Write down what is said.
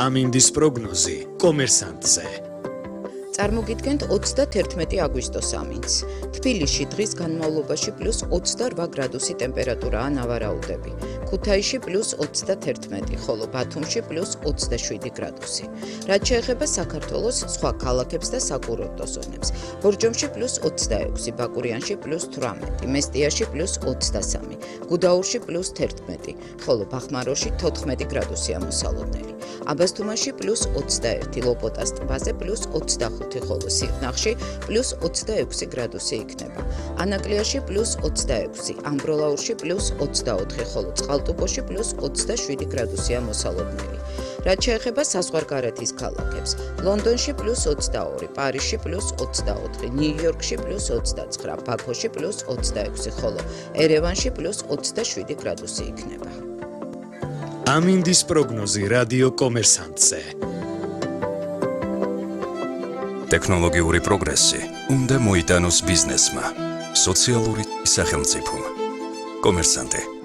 ამინდის პროგნოზი კომერსანტზე. წარმოგიდგენთ 31 აგვისტოს ამინდს. თბილისში დღის განმავლობაში +28 გრადუსი ტემპერატურაა ნავარაუდები. ქუთაისში +31, ხოლო ბათუმში +27 გრადუსი. რაც შეეხება საქართველოს სხვა ქალაქებს და საკურორტო ზონებს. ბორჯომში +26, ბაკურიანში +18, მესტიაში +23, გუდაურში +11, ხოლო ბახმაროში 14 გრადუსია მოსალოდნელი. აბასთუმანში +21, ლოპოტას ტბაზე +25, ხოლო სიღნაღში +26 გრადუსი იქნება. ანაკლიაში +26, ამბროლაურში +24, ხოლო წყალტუბოში +27 გრადუსია მოსალოდნელი. რაც შეეხება საზღვარგარეთის ქალაქებს, ლონდონში +22, პარიზში +24, ნიუ-იორკში +29, ბაქოში +26, ხოლო ერევანში +27 გრადუსი იქნება. ამინდის პროგნოზი რადიო კომერსანტზე. ტექნოლოგიური პროგრესი უნდა მოიტანოს ბიზნესმა, სოციალური სახელმწიფომ. კომერსანტი.